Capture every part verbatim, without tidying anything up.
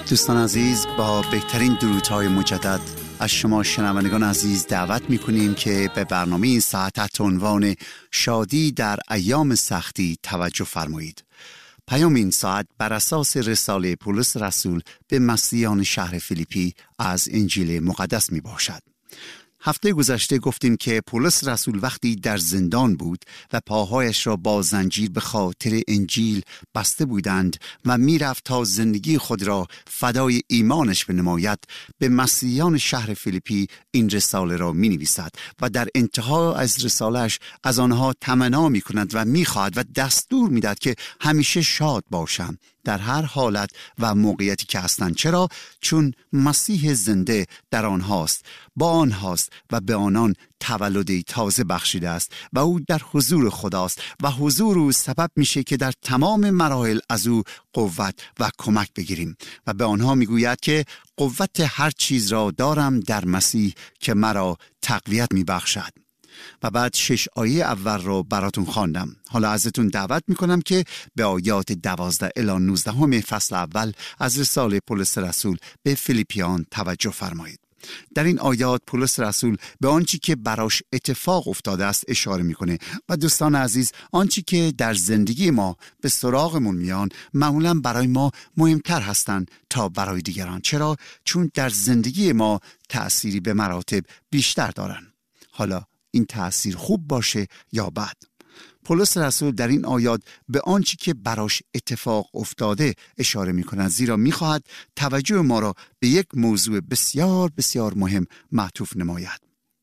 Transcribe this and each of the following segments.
دوستان عزیز، با بهترین درودهای مجدد از شما شنوندگان عزیز دعوت می‌کنیم که به برنامه این ساعت تحت عنوان شادی در ایام سختی توجه فرمایید. پیام این ساعت بر اساس رساله پولس رسول به مسیحیان شهر فیلیپی از انجیل مقدس می باشد. هفته گذشته گفتیم که پولس رسول وقتی در زندان بود و پاهایش را با زنجیر به خاطر انجیل بسته بودند و میرفت تا زندگی خود را فدای ایمانش بنماید، به مسیحیان شهر فیلیپی این رساله را می نویسد و در انتها از رسالش از آنها تمنا می کند و می خواهد و دستور می دهد که همیشه شاد باشند در هر حالت و موقعیتی که هستند. چرا؟ چون مسیح زنده در آنهاست، با آنهاست و به آنان تولد تازه بخشیده است و او در حضور خداست و حضور او سبب میشه که در تمام مراحل از او قوت و کمک بگیریم و به آنها میگوید که قوت هر چیز را دارم در مسیح که مرا تقویت میبخشد. و بعد شش آیه اول رو براتون خواندم. حالا ازتون دعوت میکنم که به آیات دوازده الی نوزده همه فصل اول از رساله پولس رسول به فیلیپیان توجه فرمایید. در این آیات پولس رسول به آنچه که براش اتفاق افتاده است اشاره میکنه و دوستان عزیز، آنچه که در زندگی ما به سراغمون میان معمولا برای ما مهمتر هستند تا برای دیگران. چرا؟ چون در زندگی ما تأثیری به مراتب بیشتر دارن. حالا این تأثیر خوب باشه یا بد. پولس رسول در این آیات به آنچه که براش اتفاق افتاده اشاره می کند، زیرا می خواهد توجه ما را به یک موضوع بسیار بسیار مهم معطوف نماید.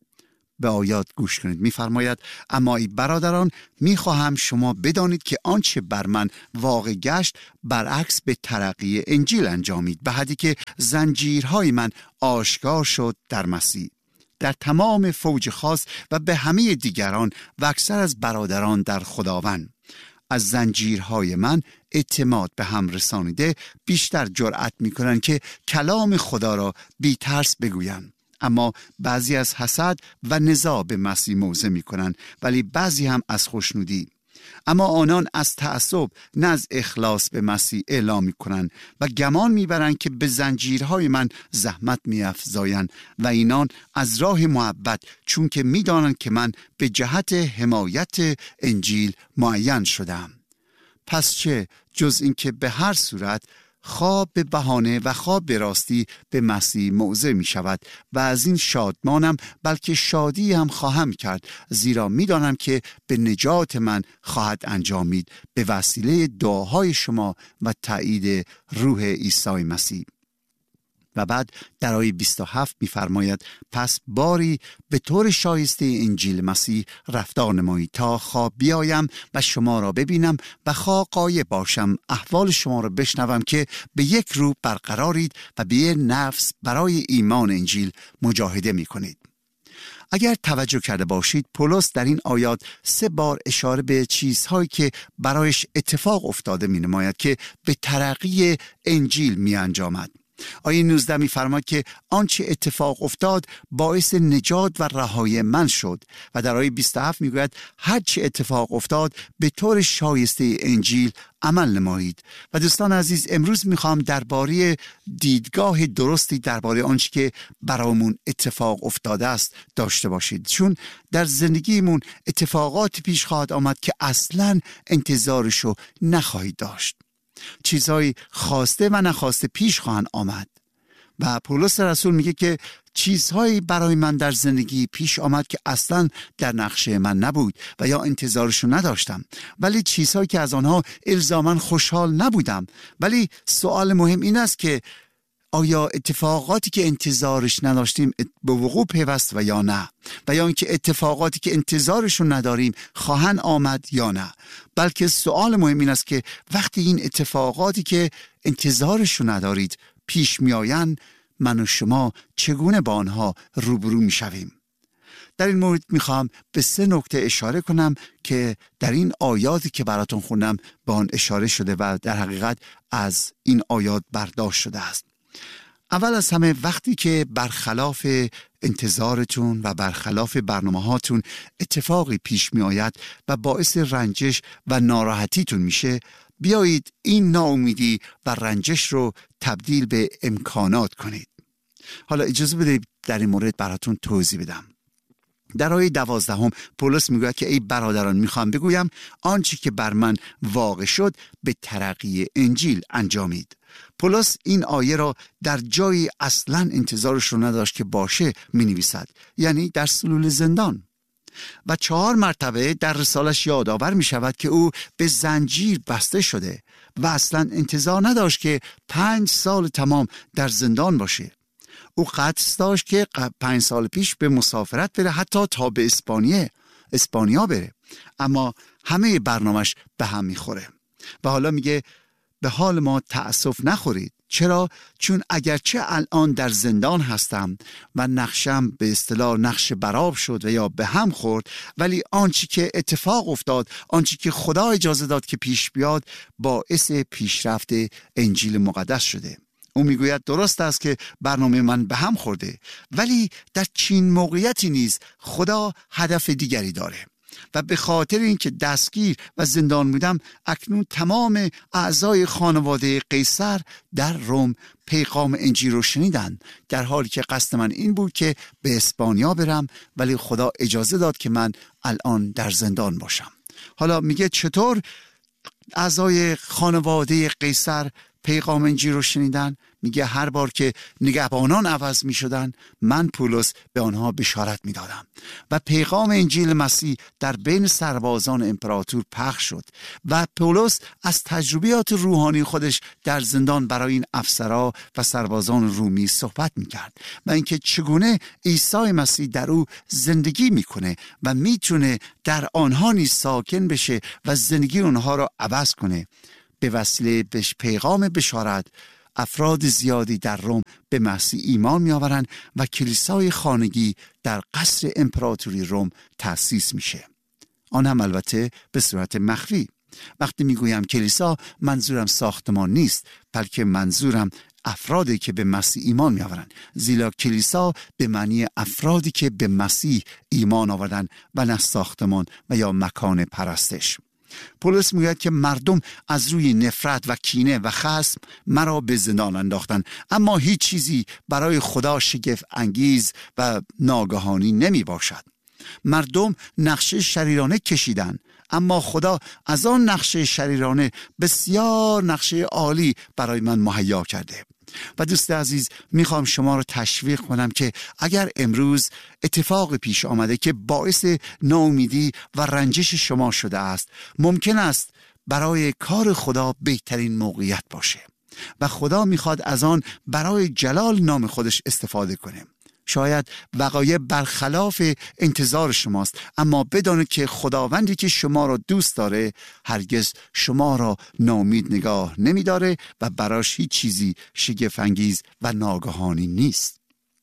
به آیات گوش کنید. می فرماید: اما ای برادران، می خواهم شما بدانید که آنچه بر من واقع گشت برعکس به ترقی انجیل انجامید، به حدی که زنجیرهای من آشکار شد در مسیح. در تمام فوج خاص و به همه دیگران و اکثر از برادران در خداوند، از زنجیرهای من اعتماد به هم رسانیده بیشتر جرأت می کنند که کلام خدا را بی ترس بگویند. اما بعضی از حسد و نزاع به مسیح موضع می کنند، ولی بعضی هم از خوشنودی. اما آنان از تعصب نه از اخلاص به مسیح اعلام می کنند و گمان می برند که به زنجیرهای من زحمت می افزایند و اینان از راه محبت، چون که می دانند که من به جهت حمایت انجیل معین شدم. پس چه جز این که به هر صورت خواه به بهانه و خواه به راستی به مسیح موضع می شود و از این شادمانم، بلکه شادی هم خواهم کرد، زیرا می دانم که به نجات من خواهد انجامید به وسیله دعاهای شما و تایید روح عیسی مسیح. و بعد در آیه بیست و هفت می فرماید: پس باری به طور شایسته انجیل مسیح رفتار نمایید تا خواه بیایم و شما را ببینم و خواه غایب باشم احوال شما را بشنوم که به یک رو برقرارید و به یک نفس برای ایمان انجیل مجاهده می کنید. اگر توجه کرده باشید، پولس در این آیات سه بار اشاره به چیزهایی که برایش اتفاق افتاده می نماید که به ترقی انجیل می انجامد. آیه نوزده می فرماید که آنچه اتفاق افتاد باعث نجات و رهایی من شد و در آیه بیست و هفت می گوید هر چه اتفاق افتاد به طور شایسته انجیل عمل نمایید. و دوستان عزیز، امروز می خواهم درباره دیدگاه درستی درباره آنچه که برامون اتفاق افتاده است داشته باشید، چون در زندگیمون اتفاقات پیش خواهد آمد که اصلاً انتظارشو نخواهید داشت. چیزهای خواسته و نخواسته پیش خواهند آمد و پولس رسول میگه که چیزهایی برای من در زندگی پیش آمد که اصلا در نقشه من نبود و یا انتظارشو نداشتم، ولی چیزهایی که از آنها الزاماً خوشحال نبودم. ولی سوال مهم این است که آیا اتفاقاتی که انتظارش نداشتیم به وقوع پیوست و یا نه، و یا اینکه اتفاقاتی که انتظارشون نداریم خواهند آمد یا نه. بلکه سوال مهم این است که وقتی این اتفاقاتی که انتظارشون ندارید پیش میآیند، من و شما چگونه با آنها روبرو میشویم؟ در این مورد میخوام به سه نکته اشاره کنم که در این آیاتی که براتون خوندم به آن اشاره شده و در حقیقت از این آیات برداشت شده است. اول از همه، وقتی که برخلاف انتظارتون و برخلاف برنامه هاتون اتفاقی پیش می آید و باعث رنجش و ناراحتیتون میشه، بیایید این ناامیدی و رنجش رو تبدیل به امکانات کنید. حالا اجازه بدید در این مورد براتون توضیح بدم. در آیه دوازدهم پولس میگوید که ای برادران میخوام بگویم آنچه که بر من واقع شد به ترقی انجیل انجامید. پولس این آیه را در جایی اصلا انتظارش رو نداشت که باشه می نویسد، یعنی در سلول زندان. و چهار مرتبه در رسالش یادآور می شود که او به زنجیر بسته شده و اصلا انتظار نداشت که پنج سال تمام در زندان باشه. او قصد داشت که پنج سال پیش به مسافرت بره، حتی تا به اسپانیه اسپانیا بره، اما همه برنامهش به هم میخوره و حالا میگه به حال ما تأسف نخورید. چرا؟ چون اگرچه الان در زندان هستم و نقشم به اصطلاح نقش براب شد و یا به هم خورد، ولی آنچه که اتفاق افتاد، آنچه که خدا اجازه داد که پیش بیاد، باعث پیشرفت انجیل مقدس شده. او میگوید درست است که برنامه من به هم خورده، ولی در چین موقعیتی نیز خدا هدف دیگری داره و به خاطر اینکه دستگیر و زندان بودم اکنون تمام اعضای خانواده قیصر در روم پیغام انجیل رو شنیدن، در حالی که قصد من این بود که به اسپانیا برم، ولی خدا اجازه داد که من الان در زندان باشم. حالا میگه چطور اعضای خانواده قیصر پیغام انجیل رو شنیدن؟ میگه هر بار که نگهبانان عوض می شدن، من پولس به آنها بشارت می دادم و پیغام انجیل مسیح در بین سربازان امپراتور پخش شد و پولس از تجربیات روحانی خودش در زندان برای این افسرها و سربازان رومی صحبت می کرد و اینکه چگونه عیسی مسیح در او زندگی می کنه و می تونه در آنها نیز ساکن بشه و زندگی اونها رو عوض کنه. به وسیله بش پیغام بشارت افراد زیادی در روم به مسیح ایمان می آورند و کلیسای خانگی در قصر امپراتوری روم تأسیس میشه. آن هم البته به صورت مخفی. وقتی می گویم کلیسا، منظورم ساختمان نیست، بلکه منظورم افرادی که به مسیح ایمان می آورند، زیرا کلیسا به معنی افرادی که به مسیح ایمان آوردن و نه ساختمان و یا مکان پرستش. پولس میگوید که مردم از روی نفرت و کینه و خصم مرا به زندان انداختن، اما هیچ چیزی برای خدا شگفت انگیز و ناگهانی نمی باشد. مردم نقشه شریرانه کشیدن، اما خدا از آن نقشه شریرانه بسیار نقشه عالی برای من مهیا کرده. و دوست عزیز، میخوام شما رو تشویق کنم که اگر امروز اتفاق پیش آمده که باعث ناامیدی و رنجش شما شده است، ممکن است برای کار خدا بهترین موقعیت باشه و خدا میخواد از آن برای جلال نام خودش استفاده کنه. شاید وقایع برخلاف انتظار شماست، اما بدانید که خداوندی که شما را دوست داره هرگز شما را ناامید نگاه نمی داره و براش هیچ چیزی شگفت انگیز و ناگهانی نیست.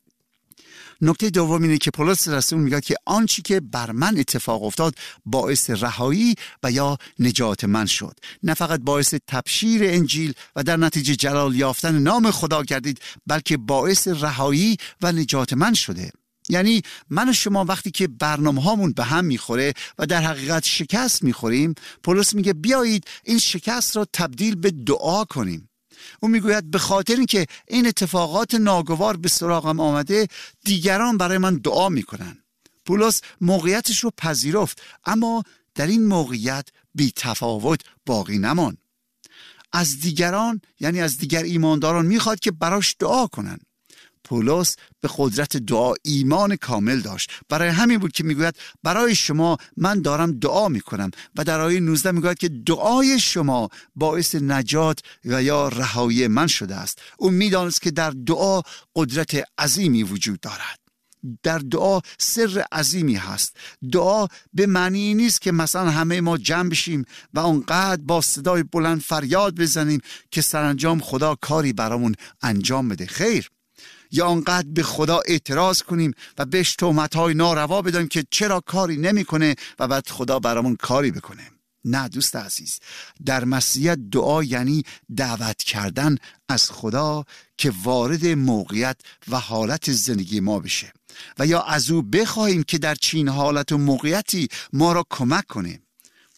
نکته دوم اینه که پولس رسول میگه که آنچه که بر من اتفاق افتاد باعث رهایی و یا نجات من شد. نه فقط باعث تبشیر انجیل و در نتیجه جلال یافتن نام خدا گردید، بلکه باعث رهایی و نجات من شده. یعنی من و شما وقتی که برنامه هامون به هم میخوره و در حقیقت شکست میخوریم، پولس میگه بیایید این شکست را تبدیل به دعا کنیم. او میگوید به خاطر اینکه این اتفاقات ناگوار به سراغم آمده، دیگران برای من دعا میکنن. پولس موقعیتش رو پذیرفت، اما در این موقعیت بی تفاوت باقی نمان. از دیگران، یعنی از دیگر ایمانداران میخواد که براش دعا کنن. پولس به قدرت دعا ایمان کامل داشت. برای همین بود که میگوید برای شما من دارم دعا میکنم و در آیه نوزده میگوید که دعای شما باعث نجات و یا رهایی من شده است. او میدانست که در دعا قدرت عظیمی وجود دارد. در دعا سر عظیمی هست. دعا به معنی نیست که مثلا همه ما جمع بشیم و اونقدر با صدای بلند فریاد بزنیم که سرانجام خدا کاری برامون انجام بده. خیر، یا آنقدر به خدا اعتراض کنیم و بهش تهمت‌های ناروا بدیم که چرا کاری نمی‌کنه و بعد خدا برامون کاری بکنه. نه دوست عزیز، در مسیحیت دعا یعنی دعوت کردن از خدا که وارد موقعیت و حالت زندگی ما بشه و یا از او بخواهیم که در چین حالت و موقعیتی ما را کمک کنه.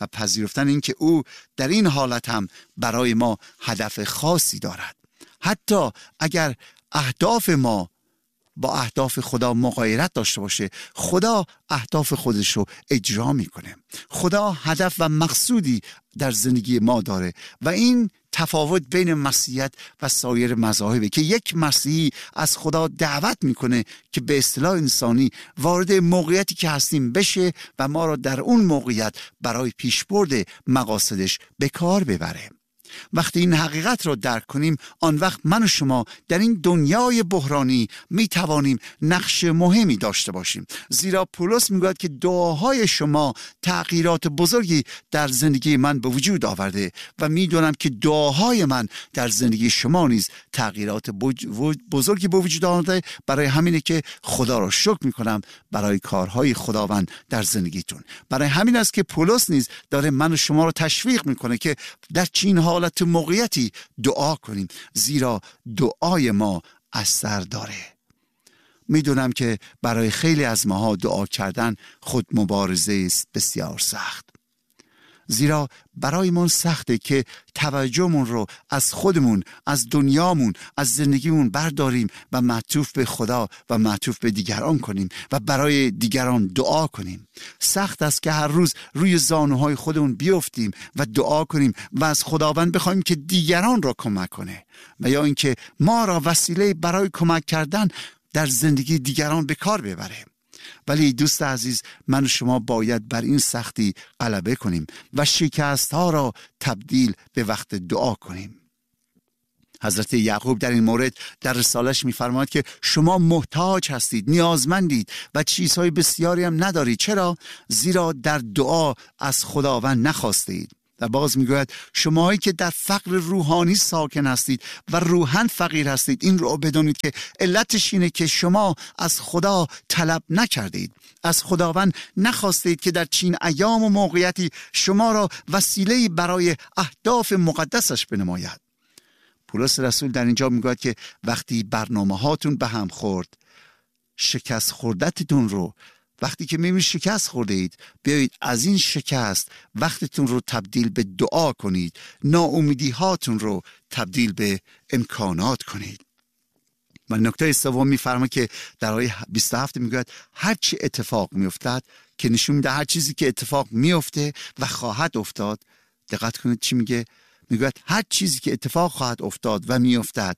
و پذیرفتن این که او در این حالت هم برای ما هدف خاصی دارد. حتی اگر اهداف ما با اهداف خدا مغایرت داشته باشه، خدا اهداف خودش رو اجرا میکنه. خدا هدف و مقصودی در زندگی ما داره و این تفاوت بین مسیحیت و سایر مذاهبه که یک مسیحی از خدا دعوت میکنه که به اصطلاح انسانی وارد موقعیتی که هستیم بشه و ما را در اون موقعیت برای پیشبرد مقاصدش به کار ببره. وقتی این حقیقت را درک کنیم، آن وقت من و شما در این دنیای بحرانی می توانیم نقش مهمی داشته باشیم، زیرا پولس میگوید که دعاهای شما تغییرات بزرگی در زندگی من به وجود آورده و میدونم که دعاهای من در زندگی شما نیز تغییرات بزرگی به وجود آورده. برای همینه که خدا را شکر میکنم برای کارهای خداوند در زندگیتون. برای همین است که پولس نیز داره من و شما را تشویق میکنه که در چین حال تو موقعیتی دعا کنیم، زیرا دعای ما اثر داره. میدونم که برای خیلی از ماها دعا کردن خود مبارزه است بسیار سخت، زیرا برای من سخته که توجهمون رو از خودمون، از دنیامون، از زندگیمون برداریم و معطوف به خدا و معطوف به دیگران کنیم و برای دیگران دعا کنیم. سخت است که هر روز روی زانوهای خودمون بیفتیم و دعا کنیم و از خداوند بخوایم که دیگران را کمک کنه و یا اینکه ما را وسیله برای کمک کردن در زندگی دیگران به کار ببره. ولی دوست عزیز، من و شما باید بر این سختی غلبه کنیم و شکست ها را تبدیل به وقت دعا کنیم. حضرت یعقوب در این مورد در رسالش می‌فرماید که شما محتاج هستید، نیازمندید و چیزهای بسیاری هم ندارید. چرا؟ زیرا در دعا از خداوند نخواستید. و باز میگوید شماهایی که در فقر روحانی ساکن هستید و روحاً فقیر هستید، این رو بدونید که علتش اینه که شما از خدا طلب نکردید، از خداوند نخواستید که در چین ایام و موقعیتی شما را وسیله برای اهداف مقدسش بنماید. پولس رسول در اینجا میگوید که وقتی برنامه هاتون به هم خورد، شکست خوردتتون رو وقتی که میبینید شکست خورده اید، بیایید از این شکست وقتتون رو تبدیل به دعا کنید، ناامیدی هاتون رو تبدیل به امکانات کنید. و نکته سوم میفرماید که در آیه بیست و هفت میگوید هر چی اتفاق میافتد، که نشون میده هر چیزی که اتفاق میافته و خواهد افتاد. دقت کنید چی میگه؟ میگوید هر چیزی که اتفاق خواهد افتاد و میافتد،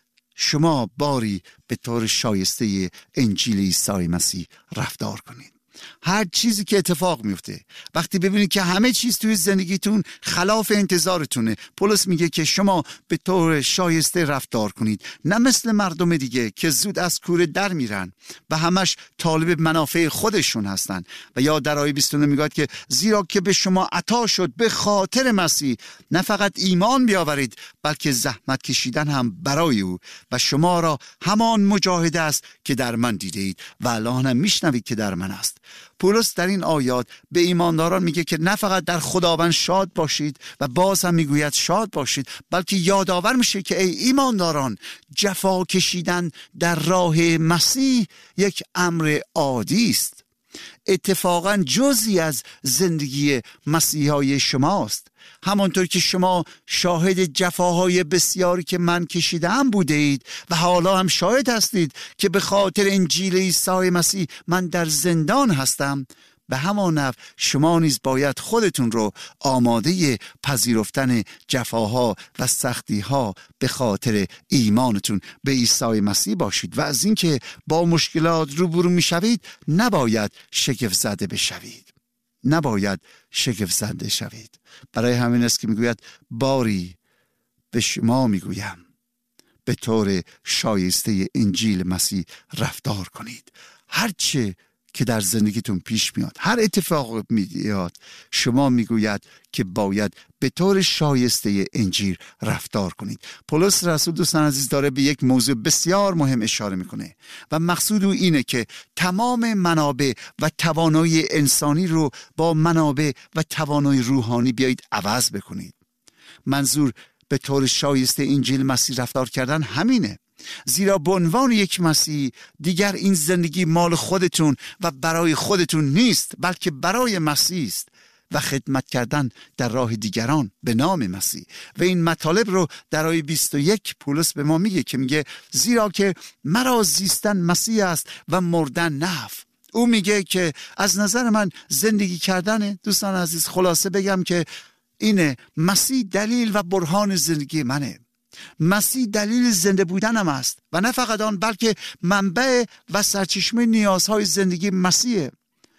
شما باری به طور شایسته انجیل عیسی مسیح رفتار کنید. هر چیزی که اتفاق میفته، وقتی ببینید که همه چیز توی زندگیتون خلاف انتظارتونه، پولس میگه که شما به طور شایسته رفتار کنید، نه مثل مردم دیگه که زود از کوره در میرن و همش طالب منافع خودشون هستن. و یا در آیه بیست و نه میگه که زیرا که به شما عطا شد به خاطر مسیح نه فقط ایمان بیاورید، بلکه زحمت کشیدن هم برای او و شما را همان مجاهده است که در من دیدید و الان هم میشنوید که در من است. پولس در این آیات به ایمانداران میگه که نه فقط در خداوند شاد باشید و باز هم میگوید شاد باشید، بلکه یادآور میشه که ای ایمانداران، جفا کشیدن در راه مسیح یک امر عادی است، اتفاقا جزئی از زندگی مسیحای شماست. همانطور که شما شاهد جفاهای بسیاری که من کشیدم بوده اید و حالا هم شاهد هستید که به خاطر انجیل عیسی مسیح من در زندان هستم، به همان نحو شما نیز باید خودتون رو آماده پذیرفتن جفاها و سختیها به خاطر ایمانتون به عیسی مسیح باشید و از اینکه با مشکلات روبرو میشوید نباید شگفت زده بشوید. نباید شگفت زده شوید. برای همین است که میگوید باری به شما میگویم به طور شایسته انجیل مسیح رفتار کنید. هرچه که در زندگیتون پیش میاد، هر اتفاق میاد، شما میگوید که باید به طور شایسته انجیل رفتار کنید. پولس رسول دوستان عزیز داره به یک موضوع بسیار مهم اشاره میکنه و مقصود او اینه که تمام منابع و توانایی انسانی رو با منابع و توانایی روحانی بیایید عوض بکنید. منظور به طور شایسته انجیل مسیح رفتار کردن همینه، زیرا به عنوان یک مسیحی دیگر این زندگی مال خودتون و برای خودتون نیست، بلکه برای مسیح است. و خدمت کردن در راه دیگران به نام مسیح. و این مطالب رو در آیه بیست و یک پولس به ما میگه که میگه زیرا که مرا زیستن مسیح است و مردن نفع. او میگه که از نظر من زندگی کردن، دوستان عزیز خلاصه بگم که اینه، مسیح دلیل و برهان زندگی منه. مسیح دلیل زنده بودنم است و نه فقط آن بلکه منبع و سرچشمه نیازهای زندگی مسیحه.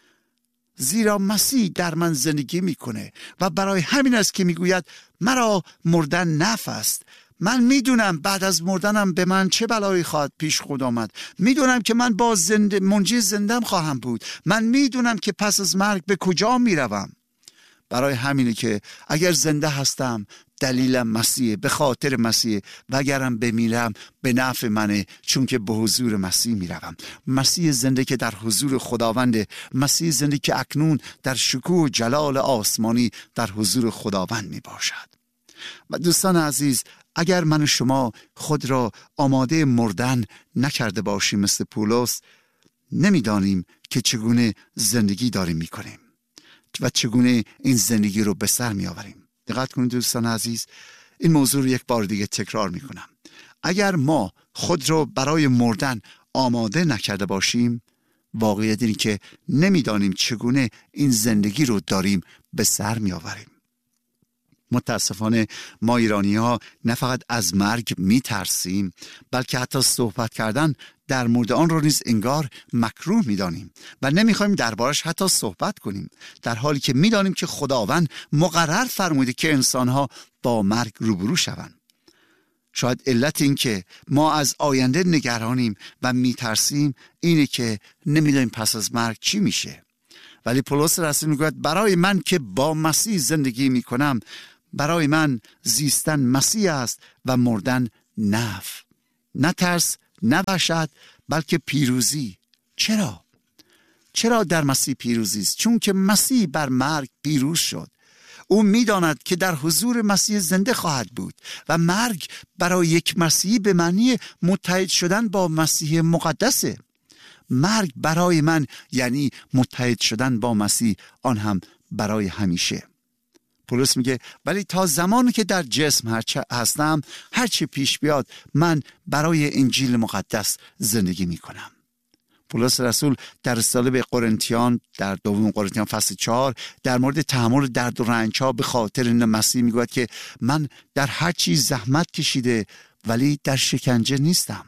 زیرا مسیح در من زندگی میکنه و برای همین است که میگوید مرا مردن نفع است. من میدونم بعد از مردنم به من چه بلایی خواهد پیش خود آمد. میدونم که من با زنده منجی زندم خواهم بود. من میدونم که پس از مرگ به کجا میروم. برای همینه که اگر زنده هستم دلیلم مسیح، به خاطر مسیح، و اگرم بمیرم به نفع منه، چون که به حضور مسیح میروم. مسیح زنده که در حضور خداونده، مسیح زنده که اکنون در شکوه و جلال آسمانی در حضور خداوند می باشد. و دوستان عزیز، اگر من و شما خود را آماده مردن نکرده باشیم مثل پولس، نمیدانیم که چگونه زندگی داریم میکنیم و چگونه این زندگی رو به سر می آوریم. دقت کنید دوستان عزیز، این موضوع رو یک بار دیگه تکرار می کنم. اگر ما خود رو برای مردن آماده نکرده باشیم، واقعیت اینه که نمیدانیم چگونه این زندگی رو داریم به سر می آوریم. متاسفانه ما ایرانی ها نه فقط از مرگ می ترسیم، بلکه حتی صحبت کردن در مورد آن رو نیز انگار مکروه می دانیم و نمی خواهیم دربارش حتی صحبت کنیم، در حالی که می دانیم که خداوند مقرر فرموده که انسان ها با مرگ روبرو شوند. شاید علت این که ما از آینده نگرانیم و می ترسیم اینه که نمی دانیم پس از مرگ چی میشه. ولی پولس رسول میگوید برای من که با مسیح زندگی می کنم، برای من زیستن مسیح است و مردن نفع. نه ترس، نه وحشت، بلکه پیروزی. چرا؟ چرا در مسیح پیروزی است؟ چون که مسیح بر مرگ پیروز شد. او میداند که در حضور مسیح زنده خواهد بود و مرگ برای یک مسیحی به معنی متحد شدن با مسیح مقدسه. مرگ برای من یعنی متحد شدن با مسیح، آن هم برای همیشه. پولس میگه ولی تا زمانی که در جسم هستم، هرچی پیش بیاد من برای انجیل مقدس زندگی میکنم. پولس رسول در رساله به قرنتیان در دوم قرنتیان فصل چهار در مورد تحمل درد و رنج ها به خاطر مسیح میگوید که من در هر چیز زحمت کشیده ولی در شکنجه نیستم،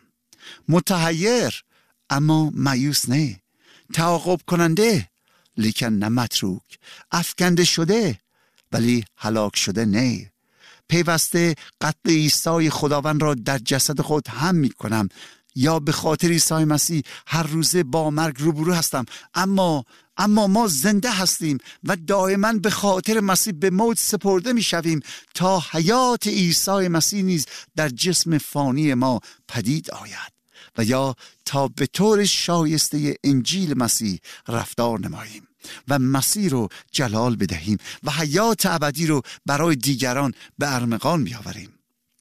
متحیر اما مایوس نه، تعاقب کننده لیکن نه متروک، افکنده شده ولی هلاک شده نه، پیوسته قتل عیسی خداوند را در جسد خود هم می کنم، یا به خاطر عیسی مسیح هر روزه با مرگ روبرو هستم، اما اما ما زنده هستیم و دائما به خاطر مسیح به موت سپرده می شویم تا حیات عیسی مسیح نیز در جسم فانی ما پدید آید و یا تا به طور شایسته انجیل مسیح رفتار نماییم و مسیح رو جلال بدهیم و حیات ابدی رو برای دیگران به ارمغان بیاوریم.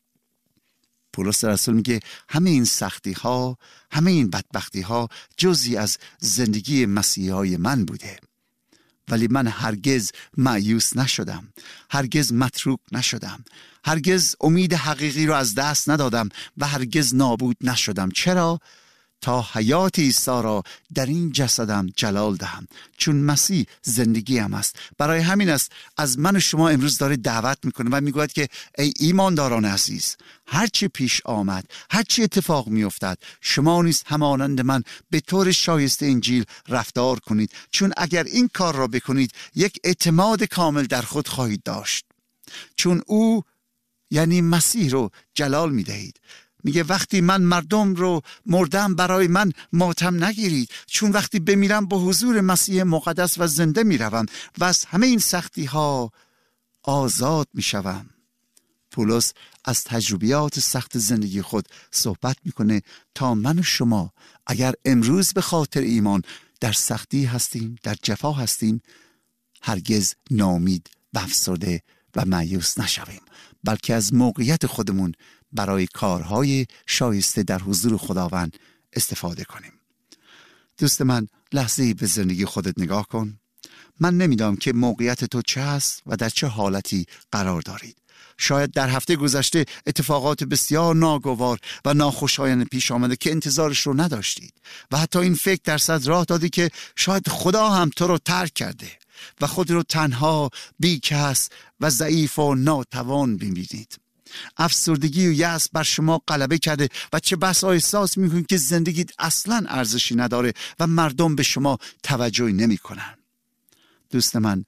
پولس رسول میگه همه این سختی ها، همه این بدبختی ها جزئی از زندگی مسیحای من بوده، ولی من هرگز مایوس نشدم، هرگز متروک نشدم، هرگز امید حقیقی رو از دست ندادم و هرگز نابود نشدم. چرا؟ تا حیات عیسی را در این جسدم جلال دهم، چون مسیح زندگی هم است. برای همین است از من و شما امروز داره دعوت میکنه و میگوید که ای ایمانداران عزیز، هرچی پیش آمد، هرچی اتفاق میافتد، شما نیز همانند من به طور شایسته انجیل رفتار کنید، چون اگر این کار را بکنید یک اعتماد کامل در خود خواهید داشت، چون او یعنی مسیح رو جلال میدهید. میگه وقتی من مردم رو مردم برای من ماتم نگیرید، چون وقتی بمیرم به حضور مسیح مقدس و زنده میروم و از همه این سختی ها آزاد میشوم. پولس از تجربیات سخت زندگی خود صحبت میکنه تا من و شما اگر امروز به خاطر ایمان در سختی هستیم، در جفا هستیم، هرگز ناامید و افسرده و مایوس نشویم، بلکه از موقعیت خودمون برای کارهای شایسته در حضور خداوند استفاده کنیم. دوست من، لحظه‌ای به زندگی خودت نگاه کن. من نمیدونم که موقعیت تو چه هست و در چه حالتی قرار دارید. شاید در هفته گذشته اتفاقات بسیار ناگوار و ناخوشایند پیش آمده که انتظارش رو نداشتید و حتی این فکر درصد راه دادی که شاید خدا هم تو رو ترک کرده و خود رو تنها، بیکس و ضعیف و ناتوان ببینید. افسردگی و یأس بر شما غلبه کرده و چه بسا احساس میکنید که زندگیت اصلا ارزشی نداره و مردم به شما توجهی نمیکنن. دوست من،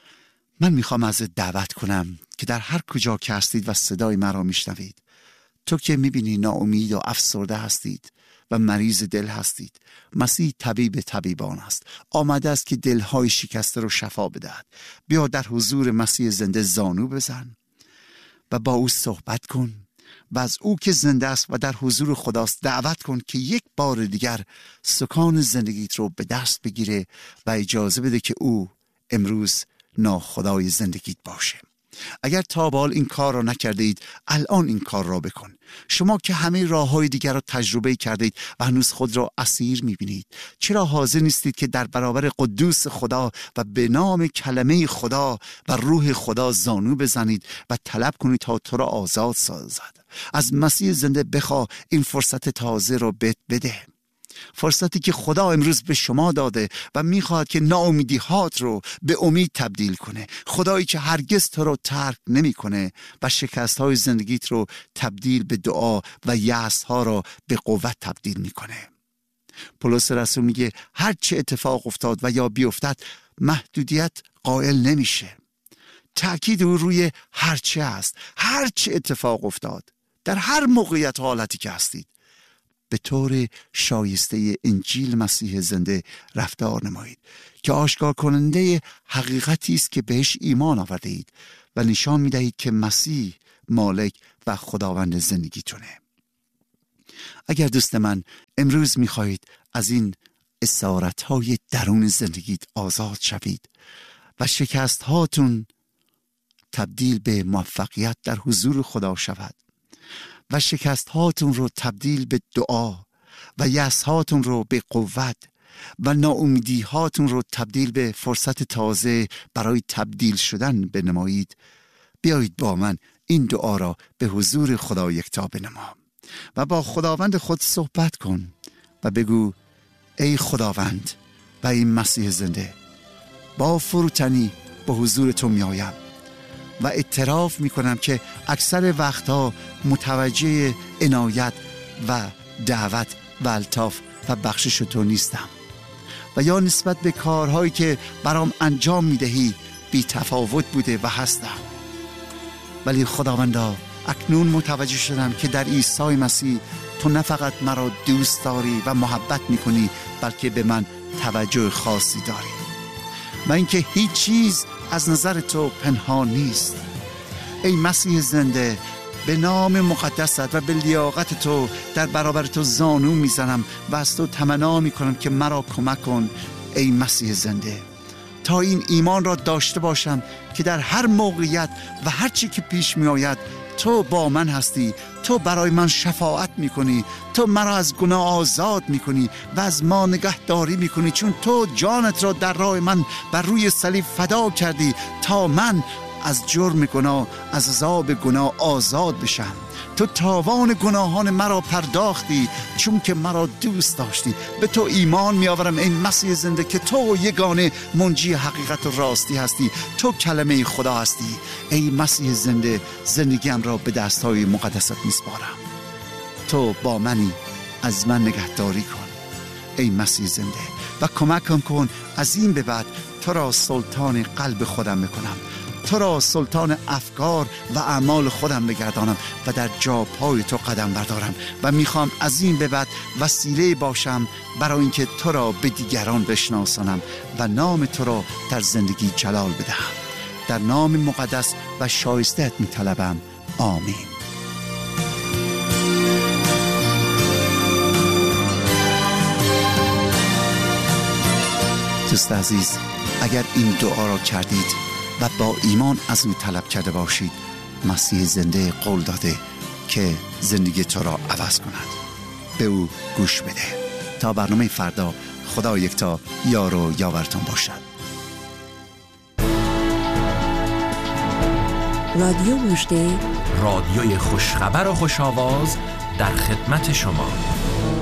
من میخوام ازت دعوت کنم که در هر کجا که هستید و صدای مرا میشنوید، تو که میبینی ناامید و افسرده هستید و مریض دل هستید، مسیح طبیب طبیبان است. آمده است که دلهای شکسته رو شفا بدهد. بیا در حضور مسیح زنده زانو بزن و با او صحبت کن و از او که زنده است و در حضور خداست دعوت کن که یک بار دیگر سکان زندگیت رو به دست بگیره و اجازه بده که او امروز ناخدای زندگیت باشه. اگر تا به حال این کار را نکرده اید، الان این کار را بکن. شما که همه راه های دیگر را تجربه کردید و هنوز خود را اسیر میبینید، چرا حاضر نیستید که در برابر قدوس خدا و به نام کلمه خدا و روح خدا زانو بزنید و طلب کنید تا تو را آزاد سازد؟ از مسیح زنده بخواه این فرصت تازه را بهت بده، فرصتی که خدا امروز به شما داده و میخواد که ناامیدی هات رو به امید تبدیل کنه. خدایی که هرگز تو رو ترک نمی کنه و شکست های زندگیت رو تبدیل به دعا و یأس ها رو به قوت تبدیل میکنه. پولس رسول میگه هر چه اتفاق افتاد و یا بیفتد محدودیت قائل نمیشه. تأکید او روی هر چه است. هر چه اتفاق افتاد، در هر موقعیت حالتی که هستید، به طور شایسته انجیل مسیح زنده رفتار نمایید که آشکار کننده حقیقتی است که بهش ایمان آورده اید و نشان می‌دهید که مسیح مالک و خداوند زندگیتونه. اگر دوست من امروز می‌خواهید از این اسارت‌های درون زندگیت آزاد شوید و شکست هاتون تبدیل به موفقیت در حضور خدا شود و شکست هاتون رو تبدیل به دعا و یأس هاتون رو به قوت و ناامیدی هاتون رو تبدیل به فرصت تازه برای تبدیل شدن بنمایید، بیایید با من این دعا را به حضور خدا یکتا بنما و با خداوند خود صحبت کن و بگو ای خداوند و این مسیح زنده، با فروتنی به حضور تو می آیم و اعتراف می کنم که اکثر وقتها متوجه عنایت و دعوت و الطاف و بخشش تو نیستم و یا نسبت به کارهایی که برام انجام می دهی بی تفاوت بوده و هستم. ولی خداوندا اکنون متوجه شدم که در عیسی مسیح تو نه فقط مرا دوست داری و محبت می کنی، بلکه به من توجه خاصی داری و اینکه هیچ چیز از نظر تو پنهان نیست. ای مسیح زنده، به نام مقدست و به لیاقت تو در برابر تو زانو میزنم و از تو تمنا میکنم که مرا کمک کن ای مسیح زنده، تا این ایمان را داشته باشم که در هر موقعیت و هر چی که پیش می آید تو با من هستی، تو برای من شفاعت میکنی، تو مرا از گناه آزاد میکنی و از ما نگهداری میکنی، چون تو جانت را در راه من بر روی صلیب فدا کردی تا من از جرم گناه، از عذاب گناه آزاد بشم. تو تاوان گناهان مرا پرداختی چون که مرا دوست داشتی. به تو ایمان می آورم ای مسیح زنده که تو یگانه منجی حقیقت و راستی هستی، تو کلمه خدا هستی. ای مسیح زنده، زندگیم را به دستهای مقدست می سپارم. تو با منی، از من نگهداری کن ای مسیح زنده و کمکم کن از این به بعد تو را سلطان قلب خودم بکنم، تو را سلطان افکار و اعمال خودم بگردانم و در جا پای تو قدم بردارم و میخوام از این به بعد وسیله باشم برای اینکه تو را به دیگران بشناسانم و نام تو را در زندگی جلال بدهم. در نام مقدس و شایسته‌ات میطلبم. آمین. دوست عزیز، اگر این دعا را کردید و با ایمان از او طلب کرده باشید، مسیح زنده قول داده که زندگی تو را عوض کند. به او گوش بده. تا برنامه فردا، خدا یکتا یار و یاورتان باشد. رادیو مژده، رادیوی خوشخبر و خوش آواز در خدمت شما.